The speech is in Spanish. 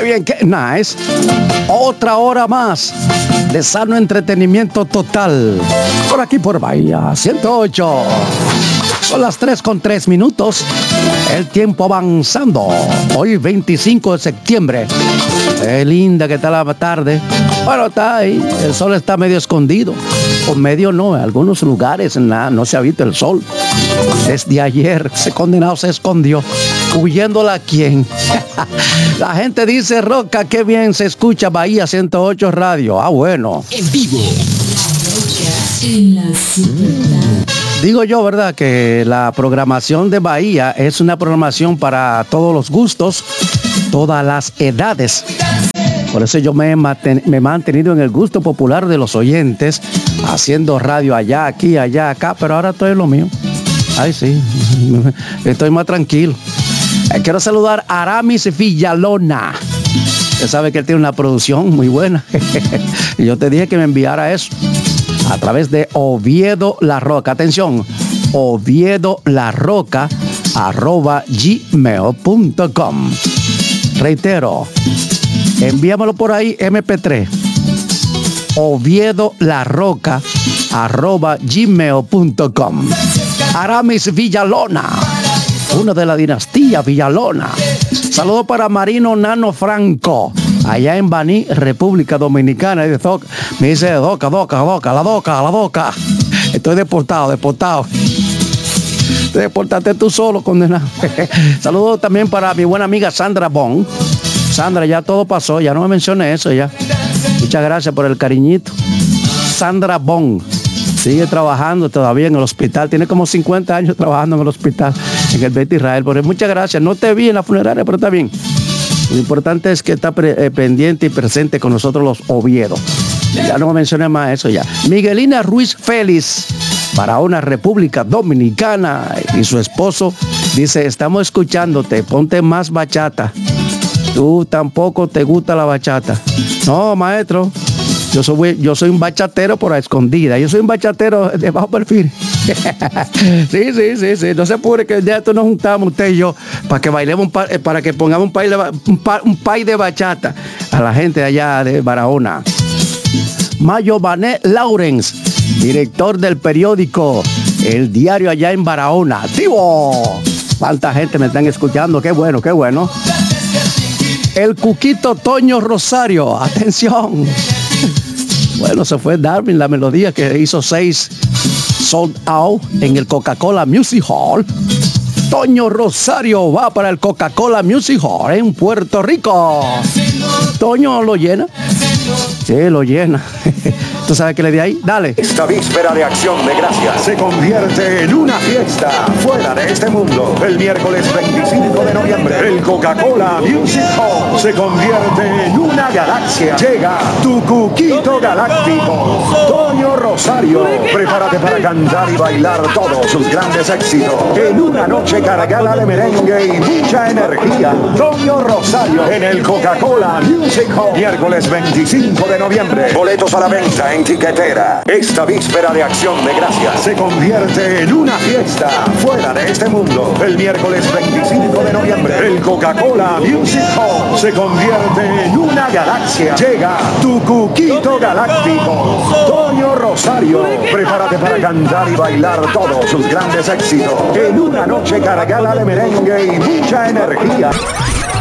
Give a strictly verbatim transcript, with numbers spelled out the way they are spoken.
bien, qué nice. Otra hora más de sano entretenimiento total. Por aquí por Bahía ciento ocho. Son las tres con tres minutos. El tiempo avanzando. Hoy veinticinco de septiembre. Qué linda que está la tarde. Bueno, está ahí. El sol está medio escondido. O medio no. En algunos lugares nada, no se ha visto el sol. Desde ayer ese condenado se escondió. ¿Huyéndola a quién? La gente dice, Roca, qué bien se escucha Bahía ciento ocho Radio. Ah, bueno. En vivo. En la super. Digo yo, ¿verdad? Que la programación de Bahía es una programación para todos los gustos, todas las edades. Por eso yo me he, maten- me he mantenido en el gusto popular de los oyentes, haciendo radio allá, aquí, allá, acá, pero ahora estoy en lo mío. Ay, sí, estoy más tranquilo. Eh, quiero saludar a Aramis Villalona. Usted sabe que él tiene una producción muy buena. Y yo te dije que me enviara eso a través de Oviedo La Roca. Atención, Oviedo La Roca arroba gmail punto com. Reitero, envíamelo por ahí eme pe tres. Oviedo La Roca arroba gmail punto com. Aramis Villalona, uno de la dinastía Villalona. Saludo para Marino Nano Franco, allá en Baní, República Dominicana. Y de Zoc, me dice, doca, doca, doca, la doca, la doca. Estoy deportado, deportado. Te deportaste tú solo, condenado. Saludos también para mi buena amiga Sandra Bon. Sandra, ya todo pasó, ya no me mencioné eso ya. Muchas gracias por el cariñito. Sandra Bon sigue trabajando todavía en el hospital. Tiene como cincuenta años trabajando en el hospital, en el Bet Israel. Por eso, muchas gracias. No te vi en la funeraria, pero está bien. Lo importante es que está pre- eh, pendiente y presente con nosotros los Oviedo. Ya no mencioné más eso ya. Miguelina Ruiz Félix, para una República Dominicana, y su esposo dice, estamos escuchándote, ponte más bachata. Tú tampoco te gusta la bachata. No, maestro. Yo soy, yo soy un bachatero por a escondida. Yo soy un bachatero de bajo perfil. Sí, sí, sí, sí. No se apure que el día de esto nos juntamos usted y yo para que bailemos, un pa, eh, para que pongamos un pay, de, un, pa, un pay de bachata a la gente allá de Barahona. Mayo Bané Lawrence, director del periódico El Diario allá en Barahona. ¡Activo! ¿Cuánta gente me están escuchando? Qué bueno, qué bueno. El Cuquito Toño Rosario. Atención. Bueno, se fue Darwin, la melodía que hizo seis sold out en el Coca-Cola Music Hall. Toño Rosario va para el Coca-Cola Music Hall en Puerto Rico. Toño lo llena. Sí, lo llena. ¿Tú sabes qué le di ahí? Dale. Esta víspera de Acción de Gracias se convierte en una fiesta fuera de este mundo. El miércoles veinticinco de noviembre, el Coca-Cola Music Hall se convierte en una galaxia. Llega tu Cuquito Galáctico, Toño Rosario. Prepárate para cantar y bailar todos sus grandes éxitos en una noche cargada de merengue y mucha energía. Toño Rosario en el Coca-Cola Music Hall, miércoles veinticinco de noviembre. Boletos a la venta en Tiquetera. Esta víspera de Acción de Gracias se convierte en una fiesta fuera de este mundo. El miércoles veinticinco de noviembre, el Coca-Cola Music Hall se convierte en una galaxia. Llega tu Cuquito Galáctico, Toño Rosario. Prepárate para cantar y bailar todos sus grandes éxitos en una noche cargada de merengue y mucha energía.